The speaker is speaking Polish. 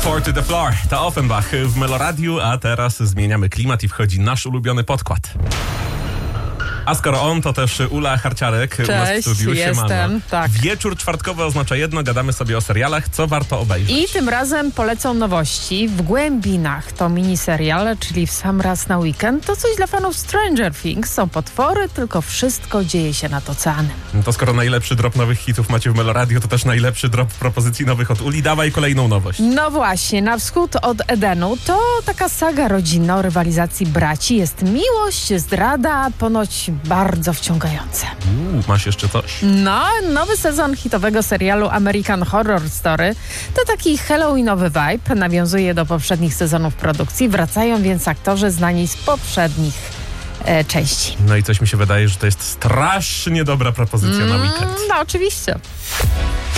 Four to the floor. To Offenbach w Meloradiu, a teraz zmieniamy klimat i wchodzi nasz ulubiony podkład. A skoro on, to też Ula Harciarek u nas w studiu. Jestem, tak. Wieczór czwartkowy oznacza jedno, gadamy sobie o serialach, co warto obejrzeć. I tym razem polecą nowości. W głębinach to miniserial, czyli w sam raz na weekend. To coś dla fanów Stranger Things. Są potwory, tylko wszystko dzieje się nad oceanem. To skoro najlepszy drop nowych hitów macie w Meloradiu, to też najlepszy drop propozycji nowych od Uli. Dawaj kolejną nowość. No właśnie, Na wschód od Edenu to taka saga rodzinna o rywalizacji braci. Jest miłość, zdrada, ponoć bardzo wciągające. Masz jeszcze coś? No, nowy sezon hitowego serialu American Horror Story to taki halloweenowy vibe, nawiązuje do poprzednich sezonów produkcji, wracają więc aktorzy znani z poprzednich części. No i coś mi się wydaje, że to jest strasznie dobra propozycja na weekend. No oczywiście.